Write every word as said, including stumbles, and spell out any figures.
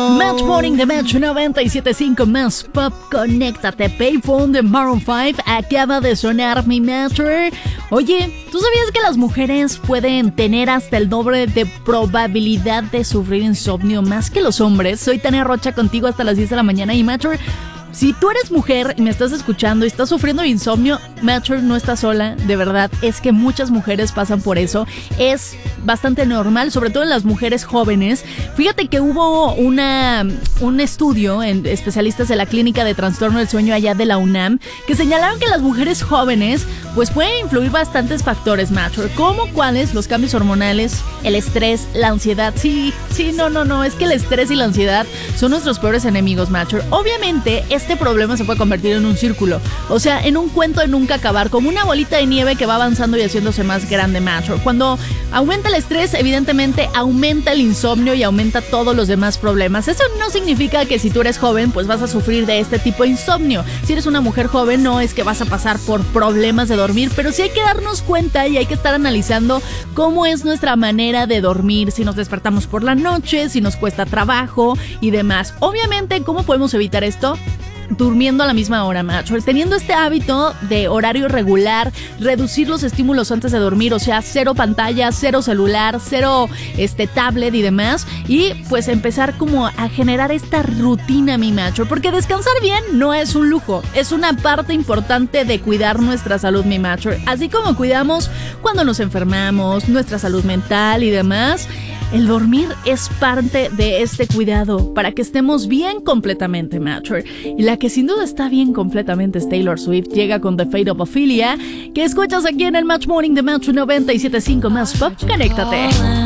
Match Morning de Match noventa y siete punto cinco más Pop, conéctate. Payphone de Maroon cinco acaba de sonar, mi Matcher. Oye, ¿tú sabías que las mujeres pueden tener hasta el doble de probabilidad de sufrir insomnio más que los hombres? Soy Tania Rocha contigo hasta las diez de la mañana y Matcher, si tú eres mujer y me estás escuchando y estás sufriendo de insomnio, Matcher, no estás sola, de verdad. Es que muchas mujeres pasan por eso. Es bastante normal, sobre todo en las mujeres jóvenes. Fíjate que hubo una, un estudio en especialistas de la Clínica de Trastorno del Sueño allá de la UNAM que señalaron que las mujeres jóvenes pues pueden influir bastantes factores, Matcher, como cuáles, los cambios hormonales, el estrés, la ansiedad. Sí, sí, no, no, no, es que el estrés y la ansiedad son nuestros peores enemigos, Matcher. Obviamente, este problema se puede convertir en un círculo, o sea, en un cuento de nunca acabar, como una bolita de nieve que va avanzando y haciéndose más grande, Matcher. Cuando aumenta el estrés, evidentemente aumenta el insomnio y aumenta todos los demás problemas. Eso no significa que si tú eres joven, pues vas a sufrir de este tipo de insomnio. Si eres una mujer joven, no es que vas a pasar por problemas de dormir, pero sí hay que darnos cuenta y hay que estar analizando cómo es nuestra manera de dormir, si nos despertamos por la noche, si nos cuesta trabajo y demás. Obviamente, ¿cómo podemos evitar esto? Durmiendo a la misma hora, Matcher, teniendo este hábito de horario regular, reducir los estímulos antes de dormir, o sea, cero pantalla, cero celular, cero este tablet y demás, y pues empezar como a generar esta rutina, mi Matcher, porque descansar bien no es un lujo, es una parte importante de cuidar nuestra salud, mi Matcher, así como cuidamos cuando nos enfermamos, nuestra salud mental y demás. El dormir es parte de este cuidado para que estemos bien completamente, Matcher. Y la que sin duda está bien completamente es Taylor Swift. Llega con The Fate of Ophelia, que escuchas aquí en el Match Morning de Match noventa y siete punto cinco más Pop. Conéctate.